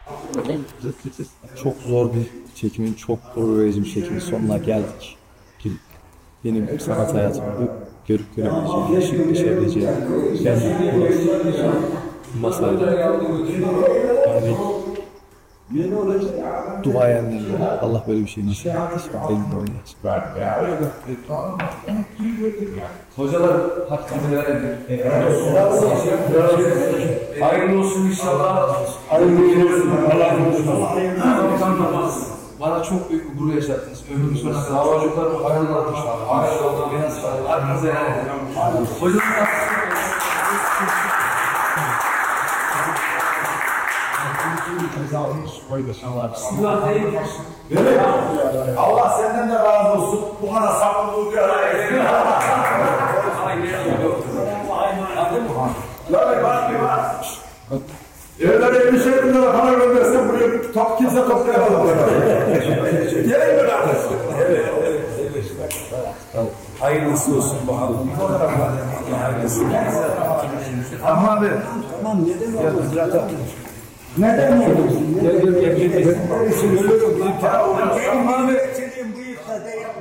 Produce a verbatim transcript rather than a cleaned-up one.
Çok zor bir çekimin, çok gurur verici bir çekimin sonuna geldik. Benim sanat hayatım bu. Görüp görebileceğim, yaşayıp yaşayabileceğim. Ben burası. Masayla. Yani duayenlerle Allah böyle bir şey nasip etti. Benim oynayacağım. Hocalar hakkını verelim. Hayırlı olsun inşallah. Hayırlı olsun. Allah olsun. Bana çok büyük bir gurur yaşattınız. Ömrümün sonuna kadar çocuklarımı hayırlı olsun. Hayırlı olsun. Biraz sonra. Arkanıza helal edin. Hocalar Allah senden de razı olsun. Bu kadar sabırlı bir araya gelin. Lan bak bir bak. Evlere elbise evlere para göndersen buraya top kimse toplayamaz. Gelin mi kardeş? Evet, evet, evet. Hayırlısı olsun bakalım. Hayırlısı olsun. Ama abi. Tamam neden oldu zaten? Neden oldu? Gel gel gel. Ölürüm. Tamam abi.